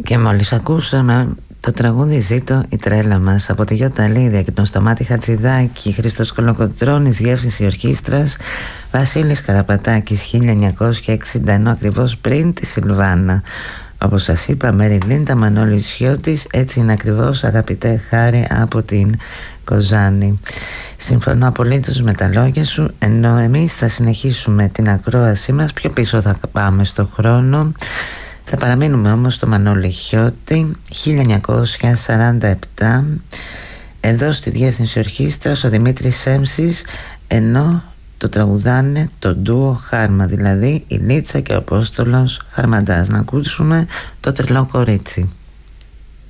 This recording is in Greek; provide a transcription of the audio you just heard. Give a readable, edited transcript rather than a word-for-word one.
Και μόλις ακούσαμε το τραγούδι «Ζήτω η τρέλα μας» από τη Γιώτα Λίδια και τον Σταμάτη Χατζηδάκη, Χριστός Κολοκοτρώνης, διεύθυνση ορχήστρας Βασίλης Καραπατάκης, 1960, ενώ ακριβώς πριν τη Σιλβάνα, όπως σας είπα, Μέρι Λίντα, Μανώλης Σιώτης, έτσι είναι ακριβώς, αγαπητέ Χάρη, από την Κοζάνη. Συμφωνώ απολύτως με τα λόγια σου, ενώ εμείς θα συνεχίσουμε την ακρόασή μας. Πιο πίσω θα πάμε στο χρόνο. Θα παραμείνουμε όμως στο Μανώλη Χιώτη, 1947, εδώ στη διεύθυνση ορχήστρας ο Δημήτρης Έμσης, ενώ το τραγουδάνε το ντουο Χάρμα, δηλαδή η Λίτσα και ο Απόστολος Χαρμαντάς. Να ακούσουμε το Τρελό Κορίτσι.